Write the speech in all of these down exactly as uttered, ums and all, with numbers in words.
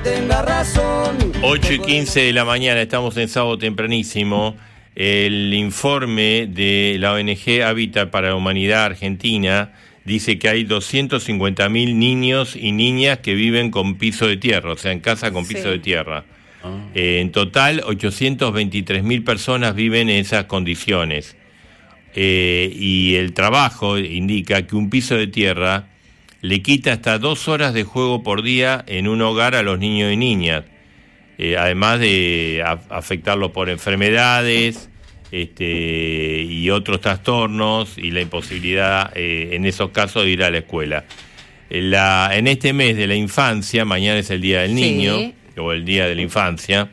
tenga razón. ocho y quince de la mañana, estamos en sábado tempranísimo. El informe de la O N G Hábitat para la Humanidad Argentina dice que hay doscientos cincuenta mil niños y niñas que viven con piso de tierra, o sea, en casa con piso sí. de tierra. Oh. Eh, en total, ochocientos veintitrés mil personas viven en esas condiciones. Eh, y el trabajo indica que un piso de tierra le quita hasta dos horas de juego por día en un hogar a los niños y niñas. Eh, además de a, afectarlo por enfermedades este, y otros trastornos y la imposibilidad eh, en esos casos de ir a la escuela. La, en este mes de la infancia, mañana es el Día del Niño, sí. o el Día de la Infancia,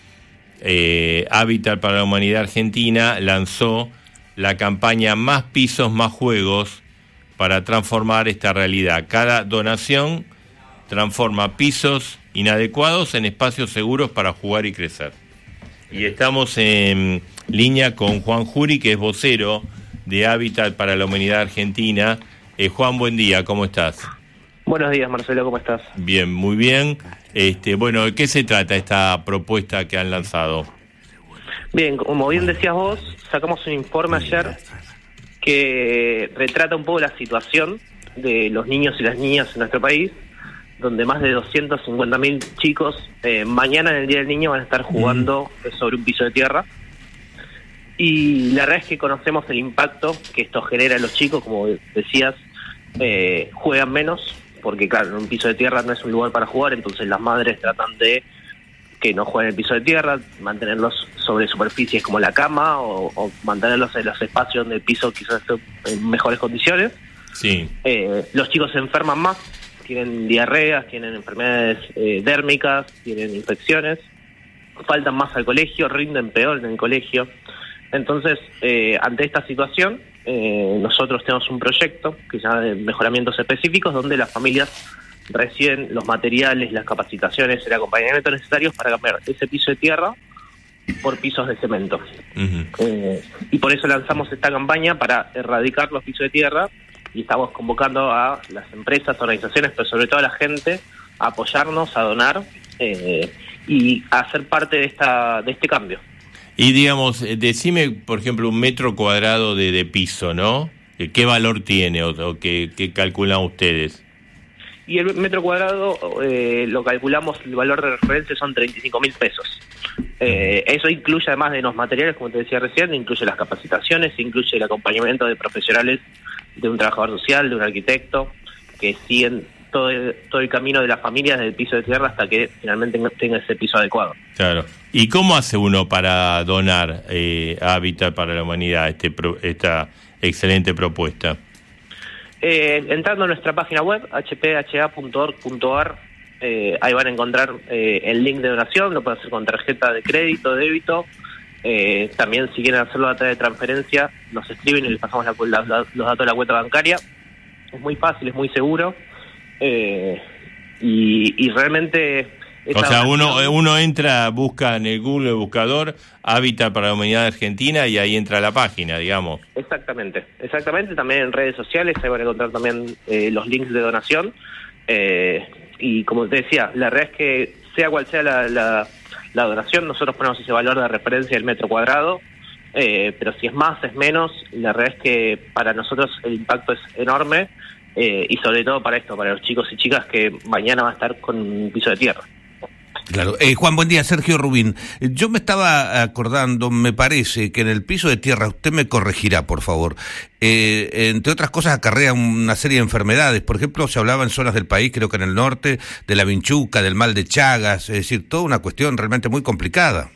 eh, Hábitat para la Humanidad Argentina lanzó la campaña Más Pisos, Más Juegos para transformar esta realidad. Cada donación transforma pisos inadecuados en espacios seguros para jugar y crecer. Y estamos en línea con Juan Jury, que es vocero de Hábitat para la Humanidad Argentina. Eh, Juan, buen día, ¿cómo estás? Buenos días, Marcelo, ¿cómo estás? Bien, muy bien. Este, bueno, ¿de qué se trata esta propuesta que han lanzado? Bien, como bien decías vos, sacamos un informe ayer que retrata un poco la situación de los niños y las niñas en nuestro país, donde más de doscientos cincuenta mil chicos eh, mañana en el Día del Niño van a estar jugando mm. sobre un piso de tierra. Y la verdad es que conocemos el impacto que esto genera en los chicos, como decías, eh, juegan menos, porque claro, en un piso de tierra no es un lugar para jugar, entonces las madres tratan de que no jueguen en el piso de tierra, mantenerlos sobre superficies como la cama o, o mantenerlos en los espacios donde el piso quizás esté en mejores condiciones. Sí. Eh, los chicos se enferman más, tienen diarreas, tienen enfermedades eh, dérmicas, tienen infecciones, faltan más al colegio, rinden peor en el colegio. Entonces, eh, ante esta situación, eh, nosotros tenemos un proyecto que se llama de mejoramientos específicos, donde las familias reciben los materiales, las capacitaciones, el acompañamiento necesarios para cambiar ese piso de tierra por pisos de cemento. Uh-huh. Eh, y por eso lanzamos esta campaña para erradicar los pisos de tierra. Y estamos convocando a las empresas, organizaciones, pero sobre todo a la gente, a apoyarnos, a donar eh, y a ser parte de esta de este cambio. Y digamos, decime, por ejemplo, un metro cuadrado de, de piso, ¿no? ¿Qué valor tiene o, o qué, qué calculan ustedes? Y el metro cuadrado eh, lo calculamos, el valor de referencia son treinta y cinco mil pesos. Eh, eso incluye, además de los materiales, como te decía recién, incluye las capacitaciones, incluye el acompañamiento de profesionales, de un trabajador social, de un arquitecto, que siguen todo el, todo el camino de las familias desde el piso de tierra hasta que finalmente tenga ese piso adecuado. Claro. ¿Y cómo hace uno para donar eh, a Hábitat para la Humanidad este pro, esta excelente propuesta? Eh, entrando a nuestra página web, h p h a punto org punto a r, eh, ahí van a encontrar eh, el link de donación, lo pueden hacer con tarjeta de crédito, débito. Eh, también si quieren hacerlo a través de transferencia, nos escriben y les pasamos la, la, la, los datos de la cuenta bancaria. Es muy fácil, es muy seguro. Eh, y, y realmente... O sea, uno uno entra, busca en el Google, el buscador, Hábitat para la Humanidad Argentina, y ahí entra a la página, digamos. Exactamente, exactamente. También en redes sociales, ahí van a encontrar también eh, los links de donación. Eh, y como te decía, la verdad es que sea cual sea la... la La donación, nosotros ponemos ese valor de referencia del metro cuadrado, eh, pero si es más, es menos, la verdad es que para nosotros el impacto es enorme, eh, y sobre todo para esto, para los chicos y chicas que mañana van a estar con un piso de tierra. Claro. Eh, Juan, buen día, Sergio Rubín. Yo me estaba acordando, me parece que en el piso de tierra, usted me corregirá, por favor, eh, entre otras cosas acarrea una serie de enfermedades. Por ejemplo, se hablaba en zonas del país, creo que en el norte, de la vinchuca, del mal de Chagas, es decir, toda una cuestión realmente muy complicada.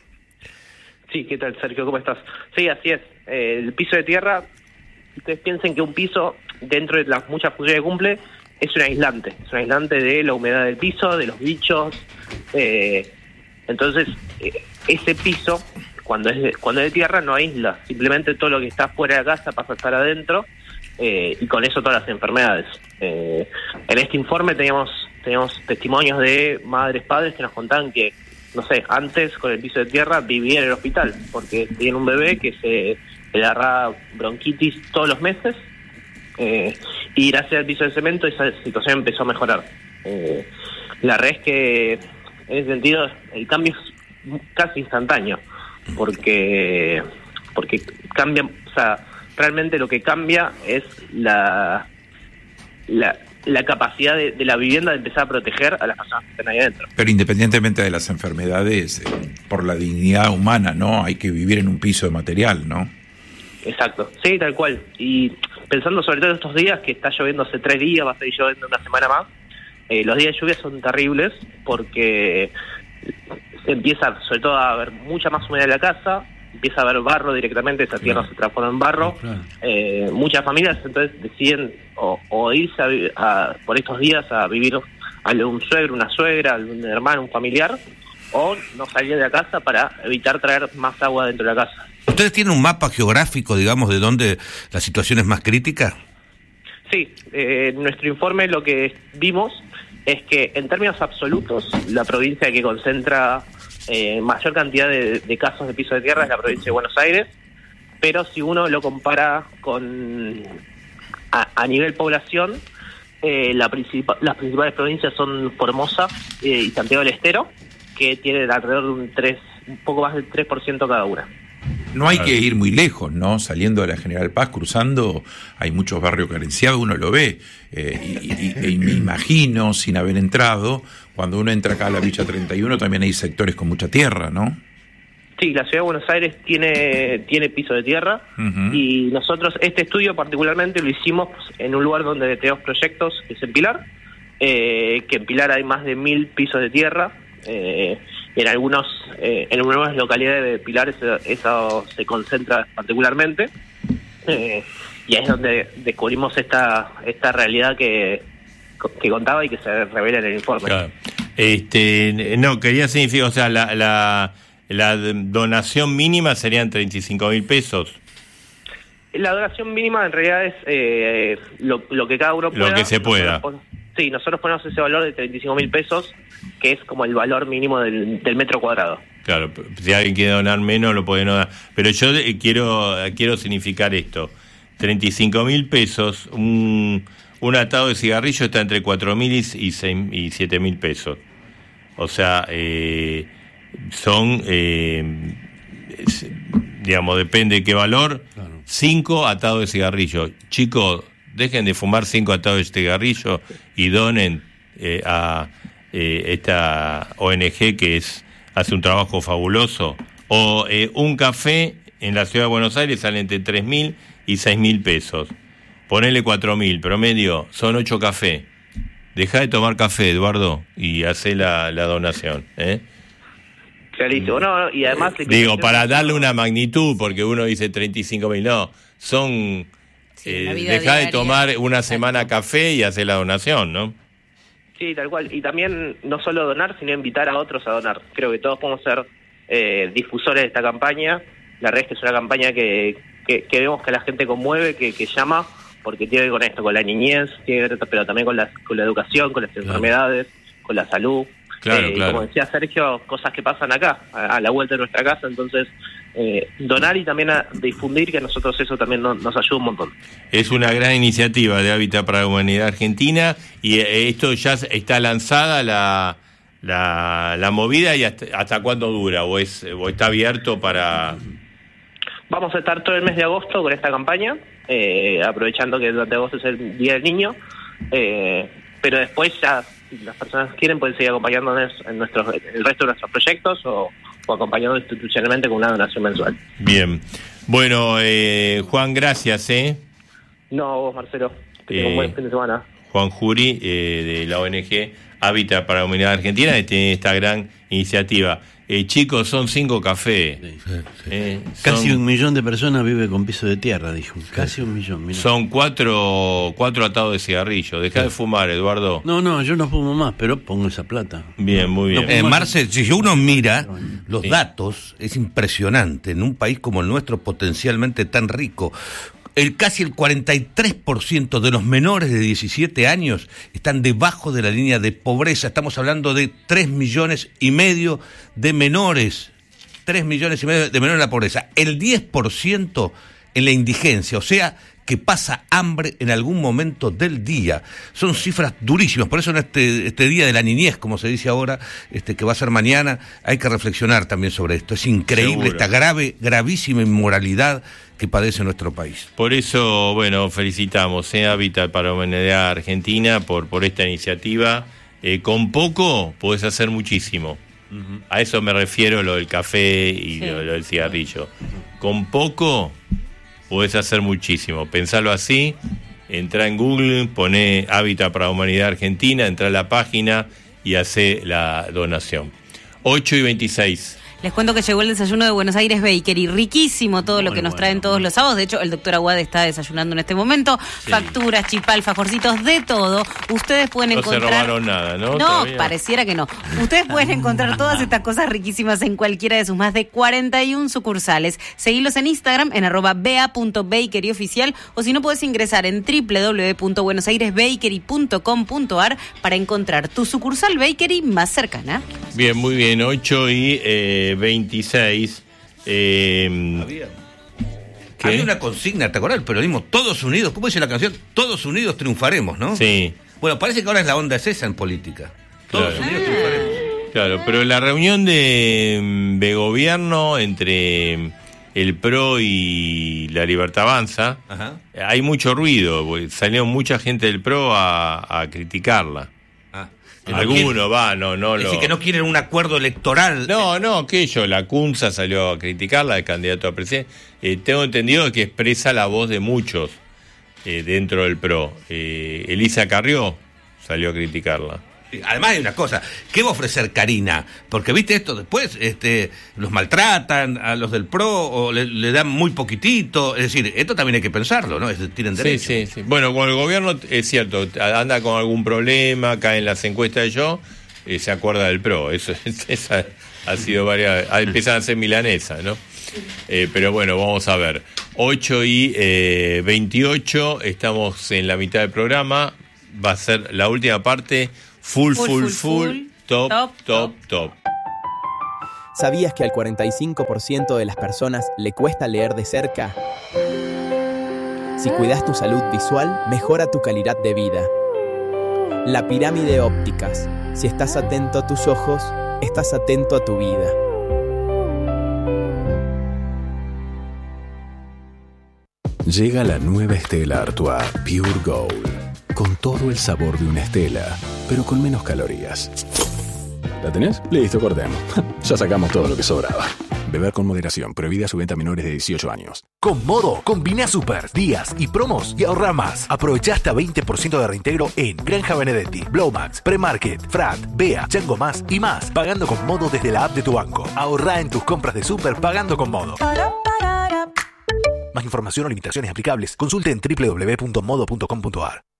Sí, ¿qué tal, Sergio? ¿Cómo estás? Sí, así es. Eh, el piso de tierra, ustedes piensen que un piso, dentro de las muchas funciones que cumple, es un aislante, es un aislante de la humedad del piso, de los bichos. Eh, entonces, eh, ese piso, cuando es de, cuando es de tierra, no aísla, simplemente todo lo que está fuera de la casa pasa a estar adentro, eh, y con eso todas las enfermedades. Eh, en este informe teníamos, teníamos testimonios de madres, padres que nos contaban que, no sé, antes con el piso de tierra vivían en el hospital, porque tenían un bebé que se le agarraba bronquitis todos los meses. Eh, y gracias al piso de cemento esa situación empezó a mejorar. Eh, la red es que En ese sentido, el cambio es casi instantáneo, porque porque cambia, o sea, realmente lo que cambia es la la, la capacidad de, de la vivienda de empezar a proteger a las personas que están ahí adentro. Pero independientemente de las enfermedades, eh, por la dignidad humana, ¿no? Hay que vivir en un piso de material, ¿no? Exacto, sí, tal cual. Y pensando sobre todo en estos días, que está lloviendo hace tres días, va a seguir lloviendo una semana más, eh, los días de lluvia son terribles porque se empieza sobre todo a haber mucha más humedad en la casa, empieza a haber barro directamente, esa tierra se transforma en barro. Claro. Eh, muchas familias entonces deciden o, o irse a, a, por estos días a vivir a un suegro, una suegra, un hermano, un familiar, o no salir de la casa para evitar traer más agua dentro de la casa. ¿Ustedes tienen un mapa geográfico, digamos, de dónde la situación es más crítica? Sí, eh, en nuestro informe lo que vimos es que en términos absolutos la provincia que concentra eh, mayor cantidad de, de casos de piso de tierra es la provincia de Buenos Aires, pero si uno lo compara con a, a nivel población, eh, la principal, las principales provincias son Formosa eh, y Santiago del Estero, que tienen alrededor de un tres, un poco más del tres por ciento cada una. No hay que ir muy lejos, ¿no? Saliendo de la General Paz, cruzando, hay muchos barrios carenciados, uno lo ve. Eh, y, y, y me imagino, sin haber entrado, cuando uno entra acá a la Villa treinta y uno, también hay sectores con mucha tierra, ¿no? Sí, la Ciudad de Buenos Aires tiene tiene piso de tierra, uh-huh. Y nosotros este estudio particularmente lo hicimos en un lugar donde tenemos proyectos, que es en Pilar, eh, que en Pilar hay más de mil pisos de tierra. Eh, en algunos eh, en algunas localidades de Pilar eso, eso se concentra particularmente, eh, y ahí es donde descubrimos esta esta realidad que, que contaba y que se revela en el informe. Claro. Este, no, quería significar, o sea, la, la, la donación mínima serían treinta y cinco mil pesos. La donación mínima en realidad es eh, lo, lo que cada uno pueda. Lo que se pueda. Nosotros, sí, nosotros ponemos ese valor de treinta y cinco mil pesos, que es como el valor mínimo del, del metro cuadrado. Claro, si alguien quiere donar menos, lo puede donar. Pero yo quiero quiero significar esto. treinta y cinco mil pesos, un, un atado de cigarrillo está entre cuatro mil y siete mil pesos. O sea, eh, son, eh, es, digamos, depende de qué valor, claro. Cinco atados de cigarrillo. Chicos, dejen de fumar cinco atados de cigarrillo y donen eh, a eh, esta O N G que es hace un trabajo fabuloso. O eh, un café en la Ciudad de Buenos Aires sale entre tres mil y seis mil pesos. Ponele cuatro mil, promedio, son ocho cafés. Dejá de tomar café, Eduardo, y hacé la, la donación, ¿eh? Clarísimo, no, y además... Eh, digo, para darle una magnitud, porque uno dice treinta y cinco mil, no, son... Sí, eh, dejá de tomar una semana café y hacer la donación, ¿no? Sí, tal cual, y también no solo donar, sino invitar a otros a donar. Creo que todos podemos ser eh, difusores de esta campaña. La verdad es que es una campaña que, que, que vemos que la gente conmueve, que, que llama, porque tiene que ver con esto, con la niñez, tiene que ver, pero también con la, con la educación, con las claro. enfermedades, con la salud. Claro, eh, claro. Como decía Sergio, cosas que pasan acá, a, a la vuelta de nuestra casa. Entonces, eh, donar y también a difundir, que a nosotros eso también no, nos ayuda un montón. Es una gran iniciativa de Hábitat para la Humanidad Argentina, y eh, esto ya está lanzada la la, la movida, y hasta, hasta cuándo dura, o es o está abierto para... Vamos a estar todo el mes de agosto con esta campaña, eh, aprovechando que durante agosto es el Día del Niño, eh, pero después ya, si las personas quieren, pueden seguir acompañándonos en nuestros, en el resto de nuestros proyectos o, o acompañándonos institucionalmente con una donación mensual. Bien. Bueno, eh, Juan, gracias, ¿eh? No, vos, Marcelo. Que tengas eh, un buen fin de semana. Juan Jury, eh, de la O N G Hábitat para la Humanidad Argentina, que tiene esta gran iniciativa. Eh, chicos, son cinco cafés. Sí, sí, sí. Eh, Casi son, un millón de personas vive con piso de tierra, dijo. Casi sí. un millón. Mirá. Son cuatro, cuatro atados de cigarrillo. Dejá sí. de fumar, Eduardo. No, no, yo no fumo más, pero pongo esa plata. Bien, muy bien. No, eh, Marcel, si uno mira los sí. datos, es impresionante. En un país como el nuestro, potencialmente tan rico, el casi el cuarenta y tres por ciento de los menores de diecisiete años están debajo de la línea de pobreza. Estamos hablando de tres millones y medio de menores, tres millones y medio de menores en la pobreza. El diez por ciento en la indigencia, o sea que pasa hambre en algún momento del día. Son cifras durísimas, por eso en este, este día de la niñez, como se dice ahora, este que va a ser mañana, hay que reflexionar también sobre esto. Es increíble Seguro. esta grave, gravísima inmoralidad que padece nuestro país. Por eso, bueno, felicitamos a Hábitat para la Humanidad Argentina por, por esta iniciativa. Eh, con poco podés hacer muchísimo. Uh-huh. A eso me refiero lo del café y sí. lo, lo del cigarrillo. Con poco podés hacer muchísimo. Pensalo así, entra en Google, poné Hábitat para la Humanidad Argentina, entra a la página y hace la donación. ocho y veintiséis. Les cuento que llegó el desayuno de Buenos Aires Bakery, riquísimo todo lo que nos traen todos los sábados. De hecho, el doctor Aguad está desayunando en este momento. Sí. Facturas, chipal, fajorcitos, de todo. Ustedes pueden no encontrar... No se robaron nada, ¿no? No, ¿Todavía? Pareciera que no. Ustedes pueden encontrar todas estas cosas riquísimas en cualquiera de sus más de cuarenta y una sucursales. Seguilos en Instagram en arroba bea punto bakery oficial, o si no, puedes ingresar en doble u doble u doble u punto buenos aires bakery punto com punto a r para encontrar tu sucursal bakery más cercana. Bien, muy bien. ocho y veintiséis. Eh, Había. Había una consigna, ¿te acordás? El periodismo, todos unidos, ¿cómo dice la canción? Todos unidos triunfaremos, ¿no? Sí. Bueno, parece que ahora es la onda es esa en política. Todos Claro. unidos triunfaremos. Claro, pero la reunión de, de gobierno entre el P R O y la Libertad Avanza, Ajá. hay mucho ruido, porque salió mucha gente del P R O a, a criticarla. Ah. Alguno va, no, no Es lo... decir, que no quieren un acuerdo electoral. No, no, que yo, la Cunza salió a criticarla, el candidato a presidente. Eh, tengo entendido que expresa la voz de muchos eh, dentro del P R O. Eh, Elisa Carrió salió a criticarla. Además hay una cosa, ¿qué va a ofrecer Karina? Porque viste esto después, este, los maltratan a los del P R O o le, le dan muy poquitito, es decir, esto también hay que pensarlo, ¿no? Es, tienen derecho. Sí, sí, sí. Bueno, con el gobierno es cierto, anda con algún problema, cae en las encuestas de yo, eh, se acuerda del P R O, eso, esa ha sido varias, empiezan a ser milanesas, ¿no? Eh, pero bueno, vamos a ver. ocho y veintiocho, estamos en la mitad del programa, va a ser la última parte. Full, full, full, full, full, top, top, top, top. ¿Sabías que al cuarenta y cinco por ciento de las personas le cuesta leer de cerca? Si cuidas tu salud visual, mejora tu calidad de vida. La pirámide ópticas. Si estás atento a tus ojos, estás atento a tu vida. Llega la nueva Stella Artois Pure Gold. Con todo el sabor de una Stella, pero con menos calorías. ¿La tenés? Listo, cortemos. Ya sacamos todo lo que sobraba. Beber con moderación. Prohibida su venta a menores de dieciocho años. Con Modo, combina super, días y promos y ahorra más. Aprovecha hasta veinte por ciento de reintegro en Granja Benedetti, Blowmax, Premarket, Frat, Bea, Chango Más y más. Pagando con Modo desde la app de tu banco. Ahorra en tus compras de super pagando con Modo. Más información o limitaciones aplicables. Consulte en doble u doble u doble u punto modo punto com punto a r.